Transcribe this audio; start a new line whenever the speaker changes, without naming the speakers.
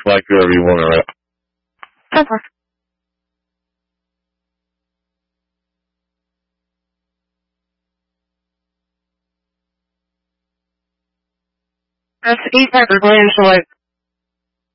Like whoever you want to write.
Okay. That's 8 pepper, so like